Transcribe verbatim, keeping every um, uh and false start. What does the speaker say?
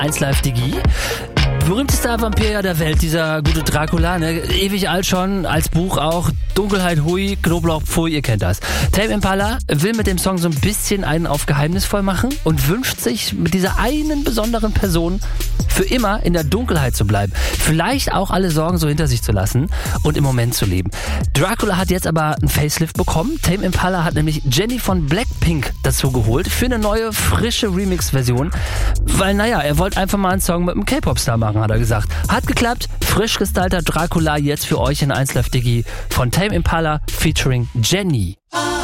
eins Live Digi. Berühmtester Vampir der Welt, dieser gute Dracula, ne? Ewig alt schon, als Buch auch. Dunkelheit, Hui, Knoblauch, Pfui, ihr kennt das. Tame Impala will mit dem Song so ein bisschen einen auf geheimnisvoll machen und wünscht sich mit dieser einen besonderen Person für immer in der Dunkelheit zu bleiben. Vielleicht auch alle Sorgen so hinter sich zu lassen und im Moment zu leben. Dracula hat jetzt aber einen Facelift bekommen. Tame Impala hat nämlich Jennie von Blackpink dazu geholt für eine neue, frische Remix-Version. Weil, naja, er wollte einfach mal einen Song mit einem K-Pop-Star machen, hat er gesagt. Hat geklappt. Frisch gestylter Dracula jetzt für euch in eins Live Digi von Tame Impala featuring Jennie.